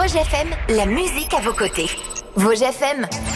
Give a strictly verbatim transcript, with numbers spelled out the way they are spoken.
Vosges F M, la musique à vos côtés. Vosges F M.